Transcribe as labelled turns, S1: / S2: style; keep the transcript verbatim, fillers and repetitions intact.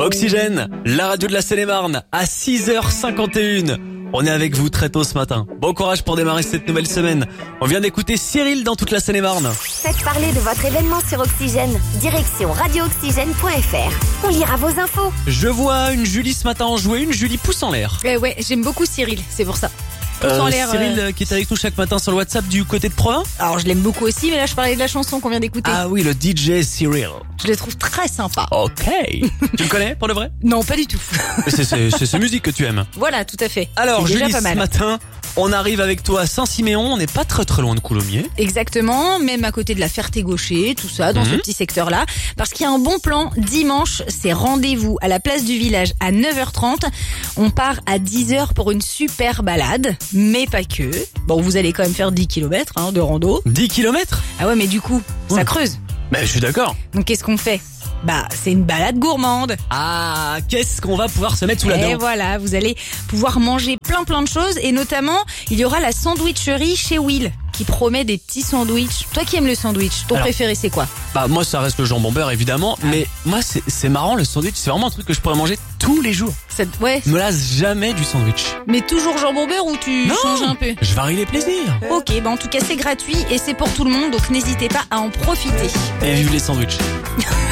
S1: Oxygène, la radio de la Seine-et-Marne, à six heures cinquante et une. On est avec vous très tôt ce matin. Bon courage pour démarrer cette nouvelle semaine. On vient d'écouter Cyril dans toute la Seine-et-Marne.
S2: Faites parler de votre événement sur Oxygène. Direction radio oxygène point f r. On lira vos infos.
S1: Je vois une Julie ce matin en jouer, une Julie pouce en l'air.
S3: Eh ouais, j'aime beaucoup Cyril, c'est pour ça. Pouce
S1: Euh,
S3: en l'air.
S1: Cyril
S3: euh,
S1: euh, qui est avec nous chaque matin sur le WhatsApp du côté de Provins.
S3: Alors je l'aime beaucoup aussi, mais là je parlais de la chanson qu'on vient d'écouter.
S1: Ah oui, le D J Cyril.
S3: Je le trouve très sympa.
S1: Ok. Tu le connais pour de vrai?
S3: Non, pas du tout.
S1: C'est c'est- c'est ces musiques que tu aimes.
S3: Voilà, tout à fait.
S1: Alors
S3: C'est déjà
S1: Julie,
S3: pas
S1: ce
S3: mal.
S1: matin, on arrive avec toi à Saint-Siméon. On n'est pas très très loin de Coulommiers.
S3: Exactement, même à côté de la Ferté-Gaucher, tout ça, dans ce
S1: Mhm.
S3: petit secteur-là. Parce qu'il y a un bon plan, dimanche, c'est rendez-vous à la place du village à neuf heures trente. On part à dix heures pour une super balade, mais pas que. Bon, vous allez quand même faire dix kilomètres hein, de rando.
S1: dix kilomètres?
S3: Ah ouais, mais du coup, ça
S1: Ouais.
S3: creuse.
S1: Ben, je suis d'accord.
S3: Donc qu'est-ce qu'on fait? Bah, c'est une balade gourmande.
S1: Ah, qu'est-ce qu'on va pouvoir se mettre sous la
S3: Et
S1: dent?
S3: voilà, vous allez pouvoir manger plein plein de choses et notamment, il y aura la sandwicherie chez Will qui promet des petits sandwichs. Toi qui aimes le sandwich, ton
S1: Alors.
S3: préféré c'est quoi?
S1: Bah moi ça reste le jambon beurre évidemment, mais moi c'est c'est marrant le sandwich, c'est vraiment un truc que je pourrais manger tous les jours.
S3: Ça- Ouais,
S1: Je me lasse jamais du sandwich.
S3: mais toujours jambon beurre ou tu
S1: Non.
S3: changes un peu?
S1: Je varie les plaisirs.
S3: Ok, bah en tout cas c'est gratuit et c'est pour tout le monde, donc n'hésitez pas à en profiter.
S1: Et vive les sandwichs.